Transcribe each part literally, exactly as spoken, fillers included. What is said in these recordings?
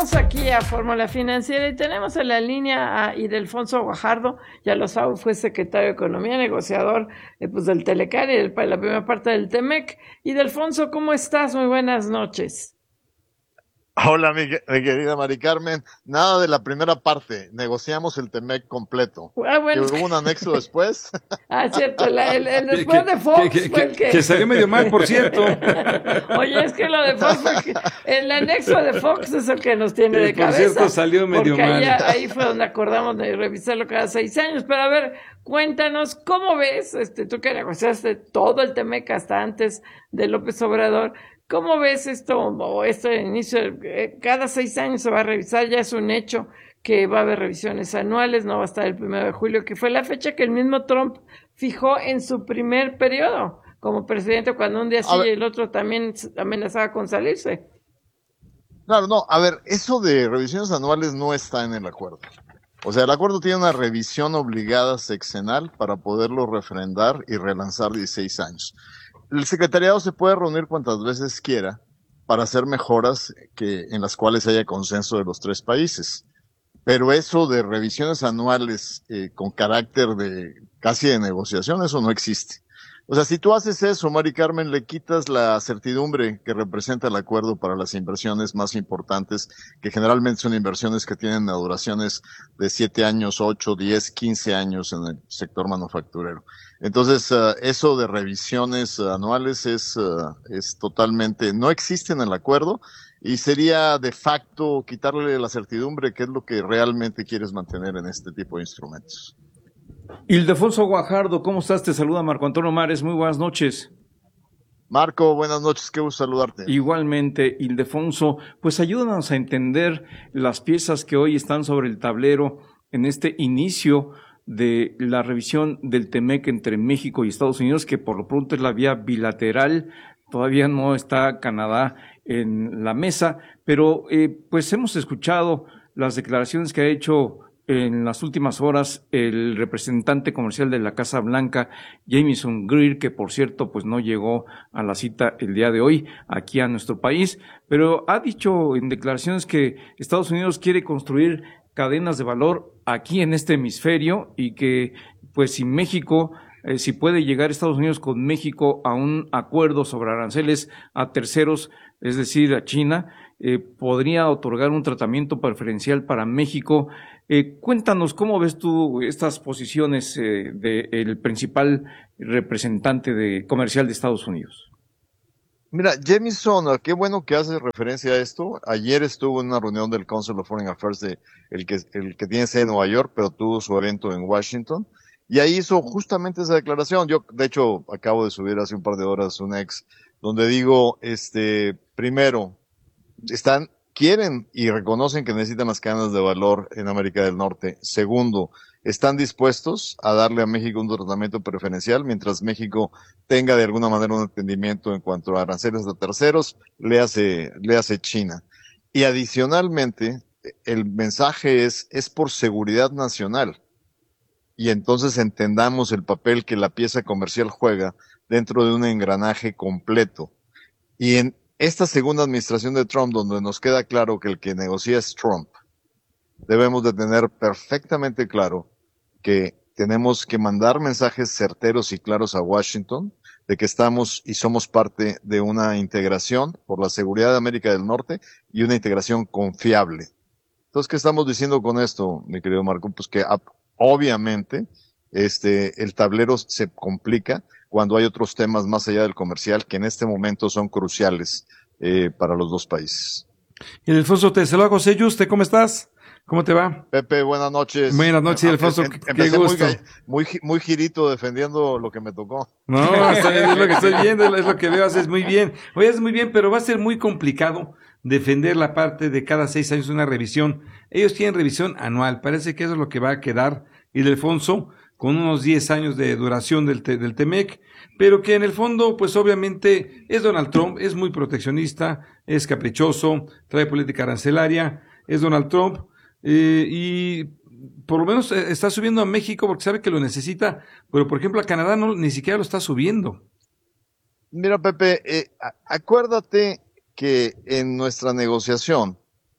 Regresamos aquí a Fórmula Financiera y tenemos en la línea a Ildefonso Guajardo. Ya lo sabe, fue secretario de Economía, negociador eh, pues del Telecar y de la primera parte del Temec. Ildefonso, ¿cómo estás? Muy buenas noches. Hola, mi, mi querida Mari Carmen. Nada de la primera parte. Negociamos el Temec completo. Ah, bueno, ¿Que hubo un anexo después? Ah, cierto, la, el, el después que, de Fox que, fue que, el que... que salió medio mal, por cierto. Oye, es que lo de Fox fue que... El anexo de Fox es el que nos tiene Que, de por cabeza. cierto, salió medio porque mal. Ahí, ahí fue donde acordamos de revisarlo cada seis años. Pero a ver, cuéntanos, ¿cómo ves, este, tú que negociaste todo el Temec hasta antes de López Obrador, ¿cómo ves esto, o este inicio, eh, cada seis años se va a revisar, ya es un hecho que va a haber revisiones anuales, no va a estar el primero de julio, que fue la fecha que el mismo Trump fijó en su primer periodo como presidente, cuando un día sí y el otro también amenazaba con salirse? Claro, no, a ver, eso de revisiones anuales no está en el acuerdo. O sea, el acuerdo tiene una revisión obligada sexenal para poderlo refrendar y relanzar dieciséis años. El secretariado se puede reunir cuantas veces quiera para hacer mejoras que, en las cuales haya consenso de los tres países. Pero eso de revisiones anuales eh, con carácter de casi de negociación, eso no existe. O sea, si tú haces eso, Mari Carmen, le quitas la certidumbre que representa el acuerdo para las inversiones más importantes, que generalmente son inversiones que tienen duraciones de siete años, ocho, diez, quince años en el sector manufacturero. Entonces, uh, eso de revisiones uh, anuales es, uh, es totalmente, no existe en el acuerdo y sería de facto quitarle la certidumbre, que es lo que realmente quieres mantener en este tipo de instrumentos. Ildefonso Guajardo, ¿cómo estás? Te saluda Marco Antonio Mares, muy buenas noches. Marco, buenas noches, qué gusto saludarte. Igualmente, Ildefonso, pues ayúdanos a entender las piezas que hoy están sobre el tablero en este inicio de la revisión del Temec entre México y Estados Unidos, que por lo pronto es la vía bilateral, todavía no está Canadá en la mesa, pero eh, pues hemos escuchado las declaraciones que ha hecho en las últimas horas el representante comercial de la Casa Blanca, Jamieson Greer, que por cierto pues no llegó a la cita el día de hoy aquí a nuestro país, pero ha dicho en declaraciones que Estados Unidos quiere construir cadenas de valor aquí en este hemisferio y que pues si México, eh, si puede llegar Estados Unidos con México a un acuerdo sobre aranceles a terceros, es decir, a China, eh, podría otorgar un tratamiento preferencial para México. Eh, cuéntanos, ¿cómo ves tú estas posiciones eh, del principal representante de, comercial de Estados Unidos? Mira, Jamieson, qué bueno que haces referencia a esto. Ayer estuvo en una reunión del Council of Foreign Affairs, de, el, que, el que tiene sede en Nueva York, pero tuvo su evento en Washington, y ahí hizo justamente esa declaración. Yo, de hecho, acabo de subir hace un par de horas un ex, donde digo, este, primero, están quieren y reconocen que necesitan las cadenas de valor en América del Norte. Segundo, están dispuestos a darle a México un tratamiento preferencial mientras México tenga de alguna manera un entendimiento en cuanto a aranceles de terceros, le hace, le hace China. Y adicionalmente, el mensaje es, es por seguridad nacional. Y entonces entendamos el papel que la pieza comercial juega dentro de un engranaje completo. Y en esta segunda administración de Trump, donde nos queda claro que el que negocia es Trump, debemos de tener perfectamente claro que tenemos que mandar mensajes certeros y claros a Washington de que estamos y somos parte de una integración por la seguridad de América del Norte y una integración confiable. Entonces, ¿qué estamos diciendo con esto, mi querido Marco? Pues que obviamente este el tablero se complica cuando hay otros temas más allá del comercial que en este momento son cruciales eh, para los dos países. Y Alfonso, te saluda José Yuste, ¿cómo estás? ¿Cómo te va? Pepe, buenas noches. Buenas noches, Alfonso, em, qué empecé gusto. Muy, muy, muy girito defendiendo lo que me tocó. No, es lo que estoy viendo, es lo que veo, haces muy bien. Oye, haces muy bien, pero va a ser muy complicado defender la parte de cada seis años una revisión. Ellos tienen revisión anual, parece que eso es lo que va a quedar. Y Alfonso, con unos diez años de duración del, te, del Temec, pero que en el fondo, pues obviamente, es Donald Trump, es muy proteccionista, es caprichoso, trae política arancelaria, es Donald Trump, eh, y por lo menos está subiendo a México porque sabe que lo necesita, pero por ejemplo a Canadá no, ni siquiera lo está subiendo. Mira, Pepe, eh, acuérdate que en nuestra negociación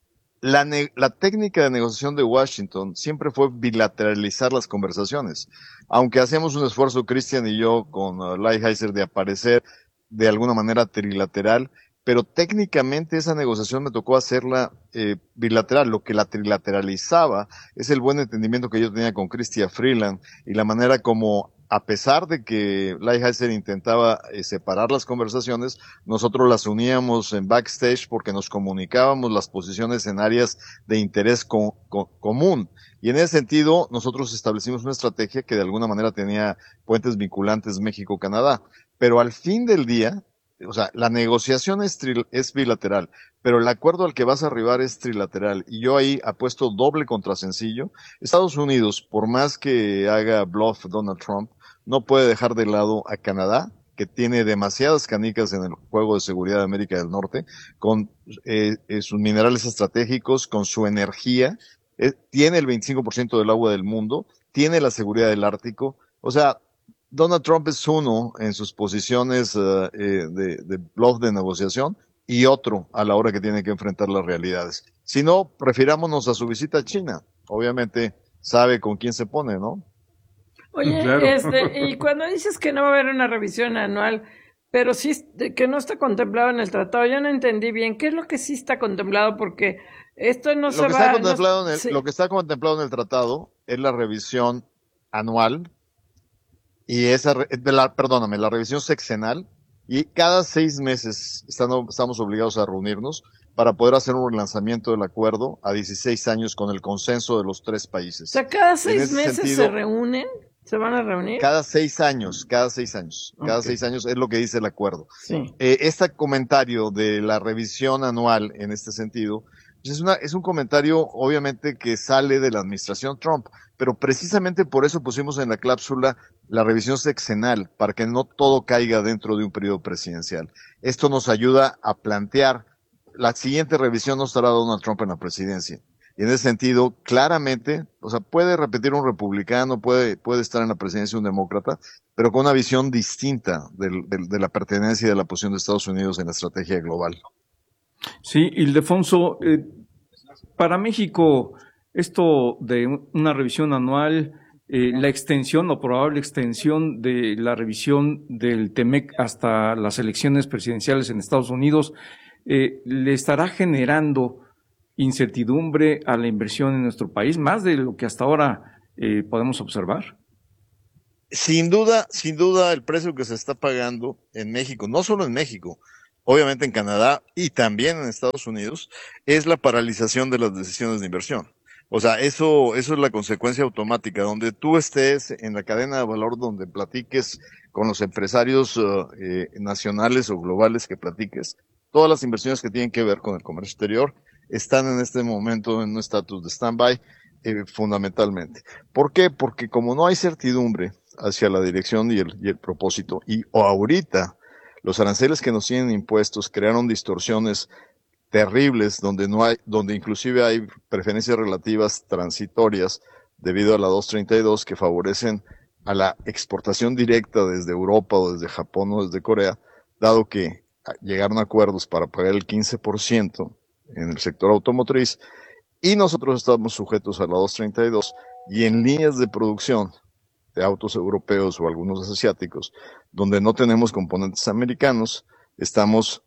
la, ne- la técnica de negociación de Washington siempre fue bilateralizar las conversaciones. Aunque hacemos un esfuerzo, Christian y yo, con uh, Lighthizer, de aparecer de alguna manera trilateral, pero técnicamente esa negociación me tocó hacerla eh, bilateral. Lo que la trilateralizaba es el buen entendimiento que yo tenía con Chrystia Freeland y la manera como, a pesar de que Lighthizer intentaba eh, separar las conversaciones, nosotros las uníamos en backstage porque nos comunicábamos las posiciones en áreas de interés co- co- común. Y en ese sentido, nosotros establecimos una estrategia que de alguna manera tenía puentes vinculantes México-Canadá. Pero al fin del día, o sea, la negociación es, tri- es bilateral, pero el acuerdo al que vas a arribar es trilateral. Y yo ahí apuesto doble contra sencillo. Estados Unidos, por más que haga bluff Donald Trump, no puede dejar de lado a Canadá, que tiene demasiadas canicas en el juego de seguridad de América del Norte, con eh, eh, sus minerales estratégicos, con su energía, eh, tiene el veinticinco por ciento del agua del mundo, tiene la seguridad del Ártico. O sea, Donald Trump es uno en sus posiciones uh, eh, de, de bluff de negociación y otro a la hora que tiene que enfrentar las realidades. Si no, refirámonos a su visita a China. Obviamente sabe con quién se pone, ¿no? Oye, Claro. este, y cuando dices que no va a haber una revisión anual, pero sí es- que no está contemplado en el tratado, yo no entendí bien qué es lo que sí está contemplado, porque esto no Lo se que va, está no- contemplado en el, sí. lo que está contemplado en el tratado es la revisión anual y esa, re- de la, perdóname, la revisión sexenal, y cada seis meses están- estamos obligados a reunirnos para poder hacer un relanzamiento del acuerdo a dieciséis años con el consenso de los tres O países. sea, cada En seis ese meses sentido, se reúnen, se van a reunir. cada seis años, cada seis años, cada Ok. seis años es lo que dice el acuerdo. Sí. Eh, este comentario de la revisión anual en este sentido, pues es, una, es un comentario obviamente que sale de la administración Trump, pero precisamente por eso pusimos en la cláusula la revisión sexenal, para que no todo caiga dentro de un periodo presidencial. Esto nos ayuda a plantear, la siguiente revisión no estará Donald Trump en la presidencia. Y en ese sentido, claramente, o sea, puede repetir un republicano, puede, puede estar en la presidencia un demócrata, pero con una visión distinta del, del, de la pertenencia y de la posición de Estados Unidos en la estrategia global. Sí, Ildefonso, eh, para México, esto de un- una revisión anual, eh, la extensión o probable extensión de la revisión del TEMEC hasta las elecciones presidenciales en Estados Unidos, eh, ¿le estará generando incertidumbre a la inversión en nuestro país, más de lo que hasta ahora eh, podemos observar? Sin duda, sin duda, el precio que se está pagando en México, no solo en México, obviamente en Canadá y también en Estados Unidos, es la paralización de las decisiones de inversión. O sea, eso, eso es la consecuencia automática. Donde tú estés en la cadena de valor, donde platiques con los empresarios uh, eh, nacionales o globales que platiques, todas las inversiones que tienen que ver con el comercio exterior están en este momento en un estatus de stand-by, eh, fundamentalmente. ¿Por qué? Porque como no hay certidumbre hacia la dirección y el, y el propósito, y o ahorita los aranceles que nos tienen impuestos crearon distorsiones terribles, donde no hay, donde inclusive hay preferencias relativas transitorias debido a la doscientos treinta y dos que favorecen a la exportación directa desde Europa o desde Japón o desde Corea, dado que llegaron a acuerdos para pagar el quince por ciento en el sector automotriz y nosotros estamos sujetos a la doscientos treinta y dos y en líneas de producción de autos europeos o algunos asiáticos, donde no tenemos componentes americanos, estamos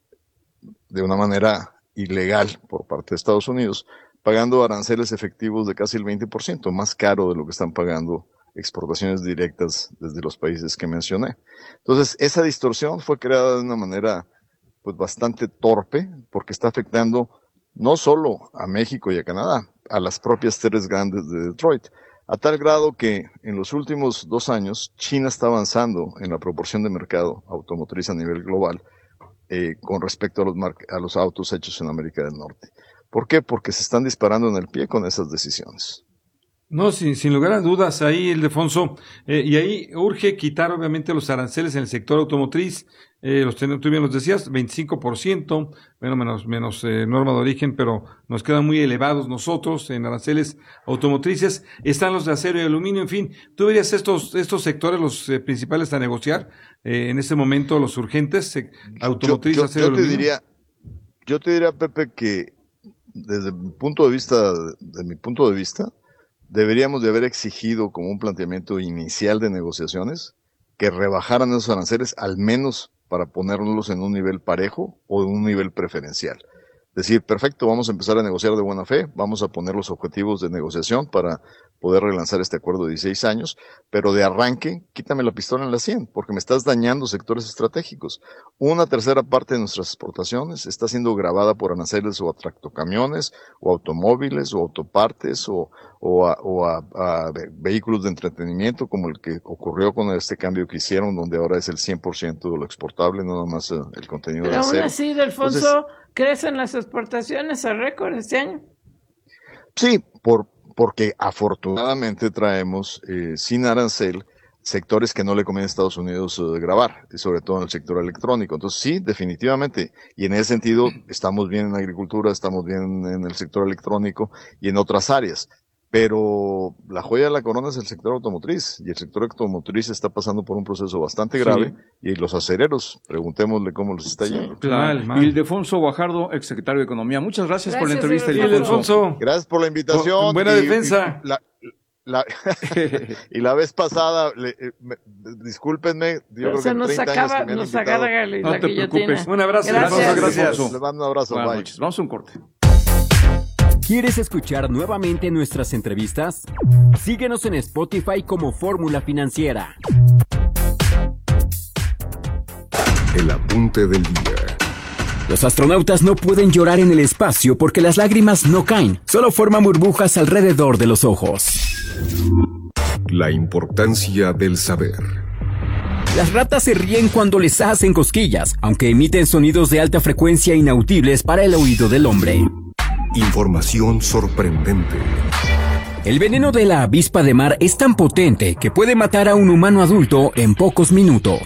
de una manera ilegal por parte de Estados Unidos, pagando aranceles efectivos de casi el veinte por ciento, más caro de lo que están pagando exportaciones directas desde los países que mencioné. Entonces, esa distorsión fue creada de una manera pues bastante torpe, porque está afectando no solo a México y a Canadá, a las propias tres grandes de Detroit, a tal grado que en los últimos dos años China está avanzando en la proporción de mercado automotriz a nivel global eh, con respecto a los, a los autos hechos en América del Norte. ¿Por qué? Porque se están disparando en el pie con esas decisiones. No, sin, sin lugar a dudas, ahí, Ildefonso, eh, y ahí urge quitar obviamente los aranceles en el sector automotriz, eh, los ten, tú bien los decías, veinticinco por ciento, bueno, menos, menos eh, norma de origen, pero nos quedan muy elevados nosotros en aranceles automotrices, están los de acero y aluminio, en fin, ¿tú verías estos, estos sectores los eh, principales a negociar eh, en este momento, los urgentes, eh, automotriz, yo, yo, acero y yo te aluminio? diría, yo te diría, Pepe, que desde mi punto de vista, de mi punto de vista, deberíamos de haber exigido como un planteamiento inicial de negociaciones que rebajaran esos aranceles al menos para ponerlos en un nivel parejo o en un nivel preferencial. Decir, perfecto, vamos a empezar a negociar de buena fe, vamos a poner los objetivos de negociación para poder relanzar este acuerdo de dieciséis años, pero de arranque, quítame la pistola en la sien, porque me estás dañando sectores estratégicos. Una tercera parte de nuestras exportaciones está siendo grabada por aranceles o a tractocamiones, o automóviles, o autopartes, o, o, a, o a, a vehículos de entretenimiento, como el que ocurrió con este cambio que hicieron, donde ahora es el cien por ciento de lo exportable, no nada más el contenido pero de acero. Aún así, Delfonso, Entonces, crecen las exportaciones a récord este año. Sí, por porque afortunadamente traemos eh, sin arancel sectores que no le conviene a Estados Unidos eh, grabar, y sobre todo en el sector electrónico. Entonces sí, definitivamente, y en ese sentido estamos bien en agricultura, estamos bien en el sector electrónico y en otras áreas. Pero la joya de la corona es el sector automotriz, y el sector automotriz está pasando por un proceso bastante grave, sí. Y los acereros, preguntémosle cómo les está yendo. Sí, claro. Mal, mal. Ildefonso Guajardo, exsecretario de Economía. Muchas gracias, gracias por la entrevista, Ildefonso. Gracias por la invitación. Buena y, defensa. Y la, la, y la vez pasada, le, me, discúlpenme, yo creo se que nos treinta acaba, años que me nos han agarra invitado. la, no la te preocupes. Un abrazo, gracias. Ildefonso, gracias. Les mando un abrazo, Buenas bye. noches. Vamos a un corte. ¿Quieres escuchar nuevamente nuestras entrevistas? Síguenos en Spotify como Fórmula Financiera. El apunte del día. Los astronautas no pueden llorar en el espacio porque las lágrimas no caen, solo forman burbujas alrededor de los ojos. La importancia del saber. Las ratas se ríen cuando les hacen cosquillas, aunque emiten sonidos de alta frecuencia inaudibles para el oído del hombre. Información sorprendente. El veneno de la avispa de mar es tan potente que puede matar a un humano adulto en pocos minutos.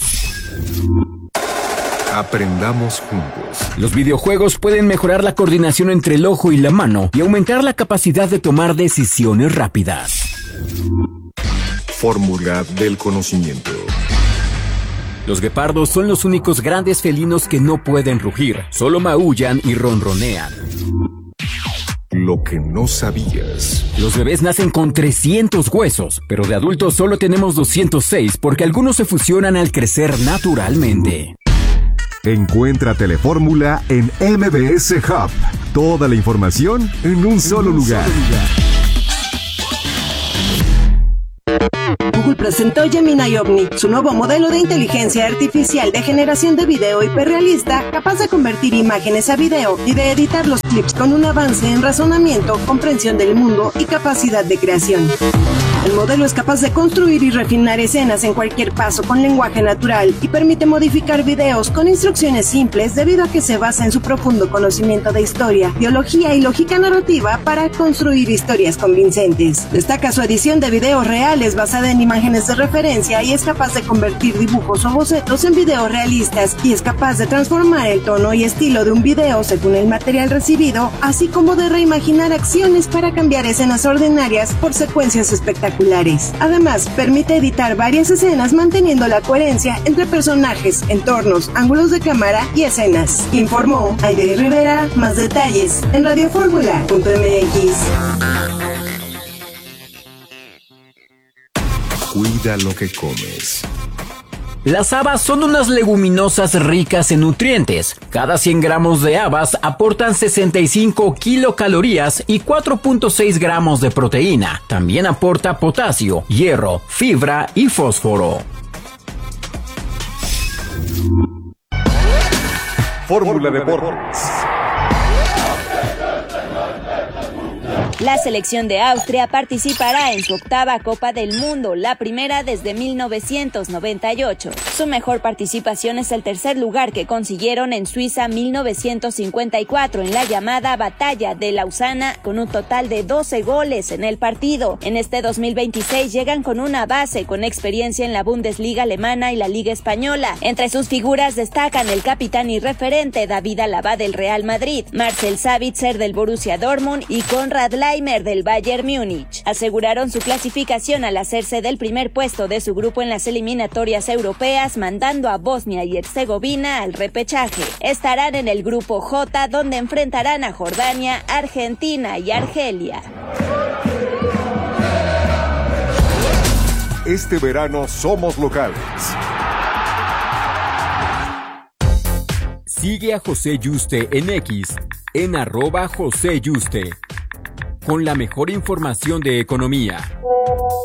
Aprendamos juntos. Los videojuegos pueden mejorar la coordinación entre el ojo y la mano y aumentar la capacidad de tomar decisiones rápidas. Fórmula del conocimiento. Los guepardos son los únicos grandes felinos que no pueden rugir, solo maullan y ronronean. Lo que no sabías. Los bebés nacen con trescientos huesos, pero de adultos solo tenemos doscientos seis porque algunos se fusionan al crecer naturalmente. Encuentra Telefórmula en M B S Hub. Toda la información en un solo lugar. Google presentó Gemini Omni, su nuevo modelo de inteligencia artificial de generación de video hiperrealista, capaz de convertir imágenes a video y de editar los clips con un avance en razonamiento, comprensión del mundo y capacidad de creación. El modelo es capaz de construir y refinar escenas en cualquier paso con lenguaje natural y permite modificar videos con instrucciones simples debido a que se basa en su profundo conocimiento de historia, biología y lógica narrativa para construir historias convincentes. Destaca su edición de videos reales basada en imágenes de referencia y es capaz de convertir dibujos o bocetos en videos realistas y es capaz de transformar el tono y estilo de un video según el material recibido, así como de reimaginar acciones para cambiar escenas ordinarias por secuencias espectaculares. Además, permite editar varias escenas manteniendo la coherencia entre personajes, entornos, ángulos de cámara y escenas. Informó Aide Rivera. Más detalles en radioformula punto m x. Cuida lo que comes. Las habas son unas leguminosas ricas en nutrientes. Cada cien gramos de habas aportan sesenta y cinco kilocalorías y cuatro punto seis gramos de proteína. También aporta potasio, hierro, fibra y fósforo. Fórmula Deportes. La selección de Austria participará en su octava Copa del Mundo, la primera desde mil novecientos noventa y ocho. Su mejor participación es el tercer lugar que consiguieron en Suiza mil novecientos cincuenta y cuatro en la llamada Batalla de Lausana, con un total de doce goles en el partido. En este dos mil veintiséis llegan con una base con experiencia en la Bundesliga alemana y la Liga española. Entre sus figuras destacan el capitán y referente David Alaba del Real Madrid, Marcel Sabitzer del Borussia Dortmund y Konrad Leimer Oppenheimer del Bayern Múnich. Aseguraron su clasificación al hacerse del primer puesto de su grupo en las eliminatorias europeas, mandando a Bosnia y Herzegovina al repechaje. Estarán en el grupo J, donde enfrentarán a Jordania, Argentina y Argelia. Este verano somos locales. Sigue a José Yuste en X, en arroba José Yuste, con la mejor información de economía.